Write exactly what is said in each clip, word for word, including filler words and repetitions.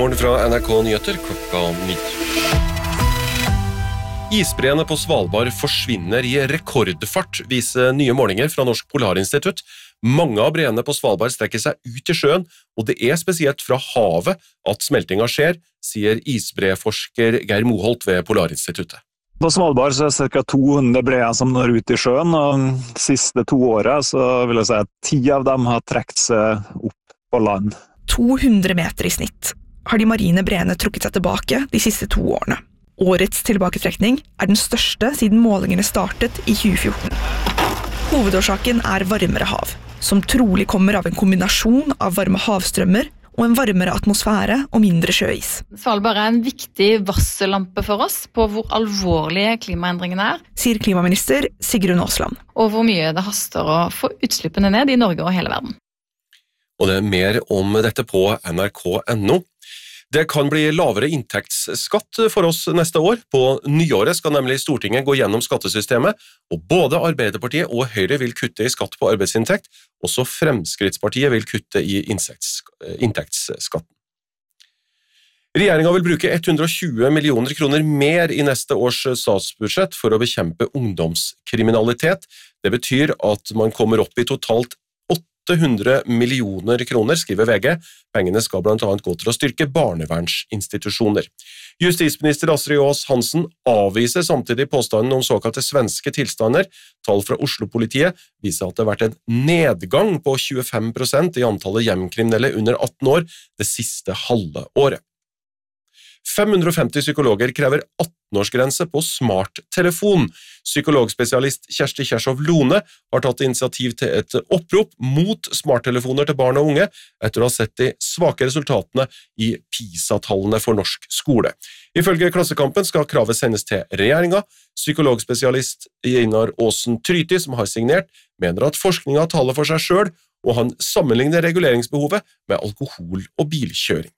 Morgen fra N R K Nyheter klokka ni. Isbreene på Svalbard forsvinner i rekordfart, viser nye målinger fra Norsk Polarinstitutt. Mange av breene på Svalbard strekker seg ut i sjøen, og det er spesielt fra havet at smeltinga skjer, sier isbreforsker Geir Moholt ved Polarinstituttet. På Svalbard så er det ca. to hundre breer som når ut i sjøen, og de siste to årene så vil jeg si at ti av dem har trekt seg opp på land. to hundre meter i snitt har de marine breene trukket seg tilbake de siste to årene. Årets tilbaketrekning er den største siden målingene startet i tjue fjorten. Hovedårsaken er varmere hav, som trolig kommer av en kombinasjon av varme havstrømmer og en varmere atmosfære og mindre sjøis. Svalbard er en viktig varsellampe for oss på hvor alvorlige klimaendringene er, sier klimaminister Sigrun Aasland. Og hvor mye det haster å få utslippene ned i Norge og hele verden. Og det er mer om dette på N R K punktum no. Det kan bli lavere inntektsskatt for oss neste år. På nyåret skal nemlig Stortinget gå gjennom skattesystemet, og både Arbeiderpartiet og Høyre vil kutte i skatt på arbeidsinntekt, også Fremskrittspartiet vil kutte i inntektsskatten. Regjeringen vil bruke hundre og tjue millioner kroner mer i neste års statsbudsjett for å bekjempe ungdomskriminalitet. Det betyr at man kommer opp i totalt åtte hundre millioner kroner, skriver V G. Pengene skal blant annet gå til å styrke barnevernsinstitusjoner. Justisminister Astrid Aas Hansen avviser samtidig påstanden om såkalte svenske tilstander. Tall fra Oslo-politiet viser at det har vært en nedgang på tjuefem prosent i antallet hjemkriminelle under atten år det siste halve året. fem hundre og femti psykologer krever atten-årsgrense på smarttelefon. Psykologspesialist Kjersti Kjershoff Lone har tatt initiativ til et opprop mot smarttelefoner til barn og unge etter å ha sett de svake resultatene i PISA-tallene for norsk skole. Ifølge Klassekampen skal kravet sendes til regjeringa. Psykologspesialist Einar Aasen Tryti, som har signert, mener at forskninga taler for seg selv, og han sammenligner reguleringsbehovet med alkohol og bilkjøring.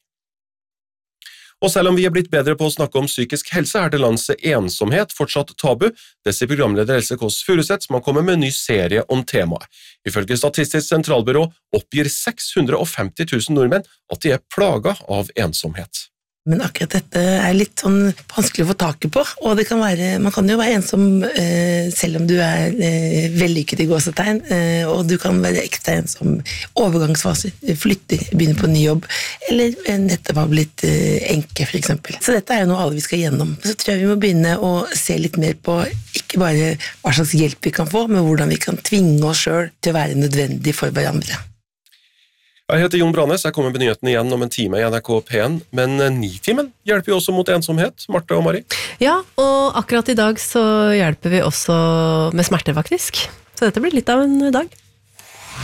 Og selv om vi er blitt bedre på å snakke om psykisk helse, er det lands ensomhet fortsatt tabu. Det sier programleder Else Kåss Furuseth, som har kommet med en ny serie om temaet. Ifølge Statistisk sentralbyrå oppgir seks hundre og femti tusen nordmenn at de er plaget av ensomhet. Men akkurat dette er litt sånn vanskelig å få taket på, og det kan være, man kan jo være ensom eh, selv om du er eh, vellykket i gåsetegn, eh, og du kan være ekstra ensom overgangsfase, flytter, begynner på ny jobb, eller eh, nettopp har blitt eh, enke for eksempel. Så dette er jo noe alle vi skal gjennom. Så tror jeg vi må begynne å se litt mer på ikke bare hva slags hjelp vi kan få, men hvordan vi kan tvinge oss selv til å være nødvendig for hverandre. Jeg heter Jon Branes, jeg kommer med nyhetene igjen om en time i N R K P en, men Nitimen hjelper jo også mot ensomhet, Marte og Mari. Ja, og akkurat i dag så hjelper vi også med smerter faktisk, så dette blir litt av en dag.